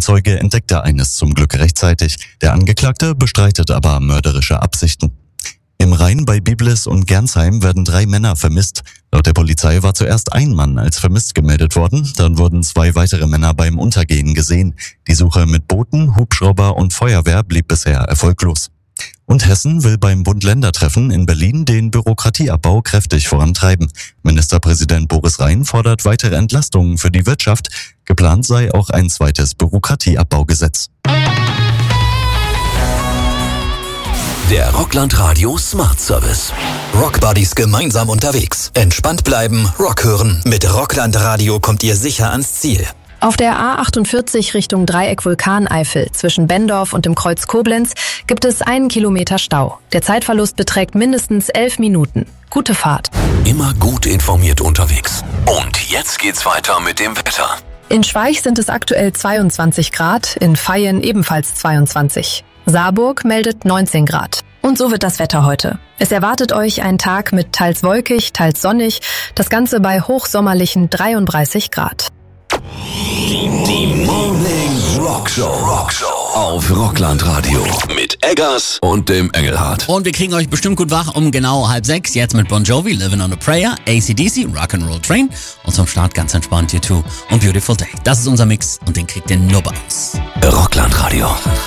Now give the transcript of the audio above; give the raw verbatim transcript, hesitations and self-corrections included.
Zeuge entdeckte eines zum Glück rechtzeitig. Der Angeklagte bestreitet aber mörderische Absichten. Im Rhein bei Biblis und Gernsheim werden drei Männer vermisst. Laut der Polizei war zuerst ein Mann als vermisst gemeldet worden, dann wurden zwei weitere Männer beim Untergehen gesehen. Die Suche mit Booten, Hubschrauber und Feuerwehr blieb bisher erfolglos. Und Hessen will beim Bund-Länder-Treffen in Berlin den Bürokratieabbau kräftig vorantreiben. Ministerpräsident Boris Rhein fordert weitere Entlastungen für die Wirtschaft. Geplant sei auch ein zweites Bürokratieabbaugesetz. Der Rockland Radio Smart Service. Rockbuddies gemeinsam unterwegs. Entspannt bleiben, Rock hören. Mit Rockland Radio kommt ihr sicher ans Ziel. Auf der A achtundvierzig Richtung Dreieck Vulkaneifel zwischen Bendorf und dem Kreuz Koblenz gibt es einen Kilometer Stau. Der Zeitverlust beträgt mindestens elf Minuten. Gute Fahrt. Immer gut informiert unterwegs. Und jetzt geht's weiter mit dem Wetter. In Schweich sind es aktuell zweiundzwanzig Grad, in Vaihingen ebenfalls zweiundzwanzig. Saarburg meldet neunzehn Grad. Und so wird das Wetter heute. Es erwartet euch ein Tag mit teils wolkig, teils sonnig, das Ganze bei hochsommerlichen dreiunddreißig Grad. Die, die Morning Rock Show. Rock Show auf Rockland Radio mit Eggers und dem Engelhardt. Und wir kriegen euch bestimmt gut wach um genau halb sechs. Jetzt mit Bon Jovi, Living on a Prayer, A C D C, Rock'n'Roll Train und zum Start ganz entspannt U zwei und Beautiful Day. Das ist unser Mix und den kriegt ihr nur bei uns. Rockland Radio.